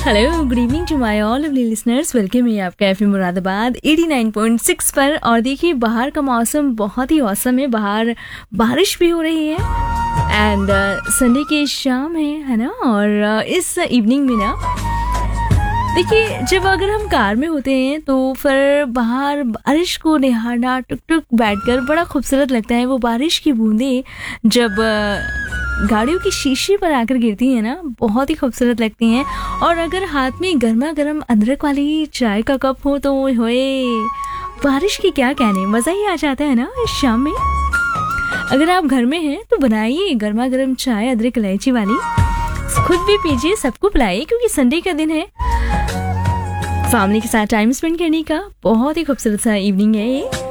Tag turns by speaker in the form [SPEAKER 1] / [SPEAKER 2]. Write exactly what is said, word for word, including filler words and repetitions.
[SPEAKER 1] Hello, good evening to my all lovely listeners. Welcome है आपका FM Moradabad eighty nine point six पर। और देखिए, बाहर का मौसम बहुत ही औसम है। बाहर बारिश भी हो रही है एंड संडे की शाम है है ना। और uh, इस इवनिंग में ना देखिए, जब अगर हम कार में होते हैं तो फिर बाहर बारिश को निहारना टुक टुक बैठकर बड़ा खूबसूरत लगता है। वो बारिश की बूंदें जब गाड़ियों की शीशे पर आकर गिरती हैं ना, बहुत ही खूबसूरत लगती हैं। और अगर हाथ में गर्मा गर्म अदरक वाली चाय का कप हो तो होए, बारिश की क्या कहने, मज़ा ही आ जाता है ना इस शाम में। अगर आप घर में हैं तो बनाइए गर्मा गर्म चाय अदरक इलायची वाली, खुद भी पीजिए, सबको पिलाइए, क्योंकि संडे का दिन है। फैमिली के साथ टाइम स्पेंड करने का बहुत ही खूबसूरत सा इवनिंग है ये।